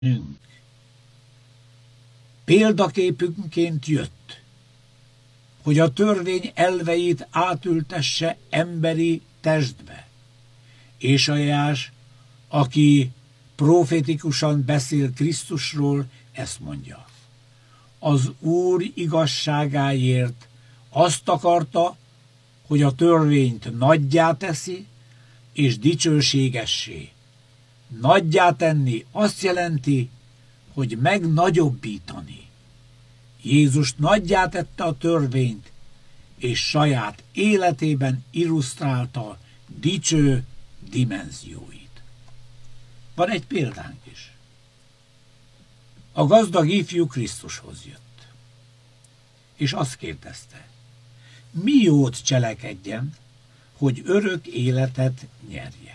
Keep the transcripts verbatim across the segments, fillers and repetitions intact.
Nünk. Példaképünként jött, hogy a törvény elveit átültesse emberi testbe. Ézsaiás, aki profétikusan beszél Krisztusról, ezt mondja. Az Úr igazságáért azt akarta, hogy a törvényt nagyjá teszi, és dicsőségessé. Nagyjá tenni azt jelenti, hogy megnagyobbítani. Jézus nagyjá tette a törvényt, és saját életében illusztrálta dicső dimenzióit. Van egy példánk is. A gazdag ifjú Krisztushoz jött, és azt kérdezte, mi jót cselekedjen, hogy örök életet nyerjek.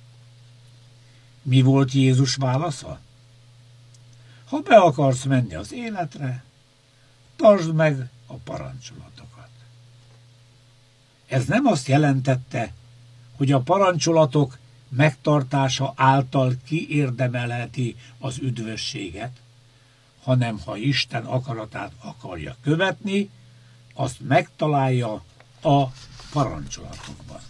Mi volt Jézus válasza? Ha be akarsz menni az életre, tartsd meg a parancsolatokat. Ez nem azt jelentette, hogy a parancsolatok megtartása által kiérdemelheti az üdvösséget, hanem ha Isten akaratát akarja követni, azt megtalálja a parancsolatokban.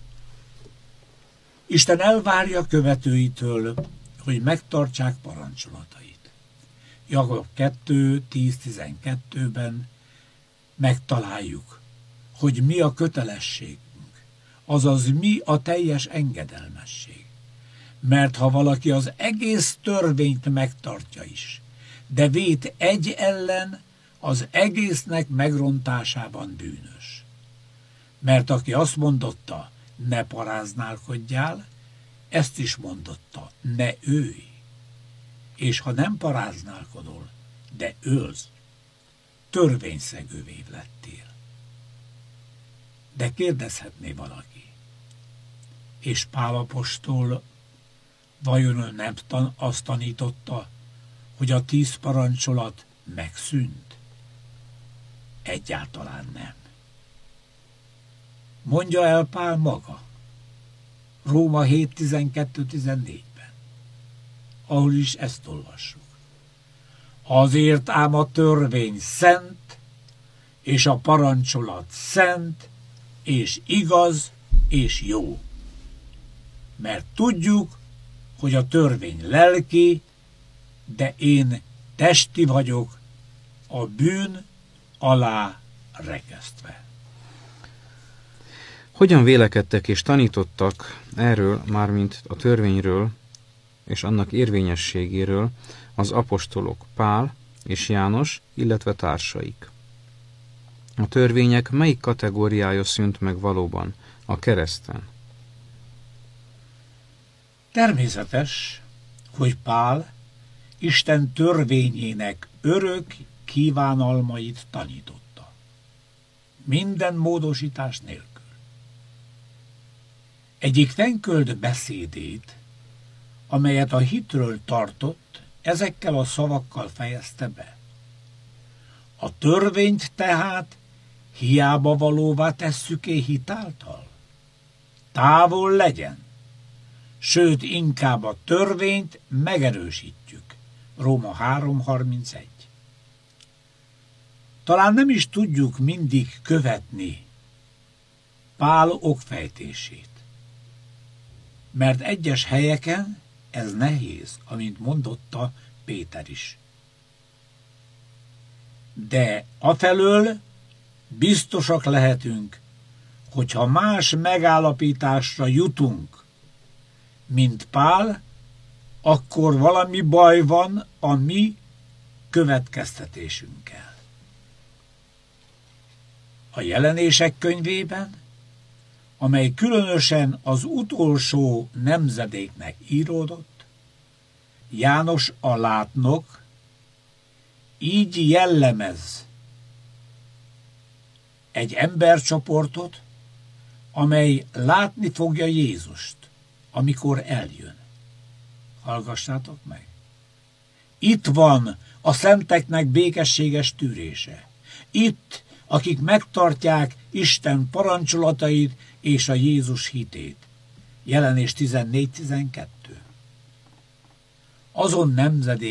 Isten elvárja követőitől, hogy megtartsák parancsolatait. Jakab kettő tíz tizenkettőben megtaláljuk, hogy mi a kötelességünk, azaz mi a teljes engedelmesség. Mert ha valaki az egész törvényt megtartja is, de vét egy ellen, az egésznek megrontásában bűnös. Mert aki azt mondotta, ne paráználkodjál, ezt is mondotta, ne őj. És ha nem paráználkodol, de ölsz, törvényszegővé lettél. De kérdezhetné valaki, és Pál apostol vajon ő nem tan- azt tanította, hogy a tíz parancsolat megszűnt? Egyáltalán nem. Mondja el Pál maga, Róma hét tizenkettő tizennégyben, ahol is ezt olvassuk. Azért ám a törvény szent, és a parancsolat szent, és igaz, és jó. Mert tudjuk, hogy a törvény lelki, de én testi vagyok, a bűn alá rekesztve. Hogyan vélekedtek és tanítottak erről, mármint a törvényről és annak érvényességéről az apostolok Pál és János, illetve társaik? A törvények melyik kategóriája szűnt meg valóban a kereszten? Természetes, hogy Pál Isten törvényének örök kívánalmait tanította. Minden módosítás nélkül. Egyik fennköld beszédét, amelyet a hitről tartott, ezekkel a szavakkal fejezte be. A törvényt tehát hiába valóvá tesszük-e hitáltal? Távol legyen, sőt inkább a törvényt megerősítjük. Róma három harmincegy. Talán nem is tudjuk mindig követni Pál okfejtését, mert egyes helyeken ez nehéz, amint mondotta Péter is. De afelől biztosak lehetünk, hogyha más megállapításra jutunk, mint Pál, akkor valami baj van a mi következtetésünkkel. A Jelenések könyvében, amely különösen az utolsó nemzedéknek íródott, János a látnok így jellemez egy embercsoportot, amely látni fogja Jézust, amikor eljön. Hallgassátok meg! Itt van a szenteknek békességes tűrése. Itt, akik megtartják Isten parancsolatait és a Jézus hitét. Jelenés tizennégy tizenkettő. azon nemzedék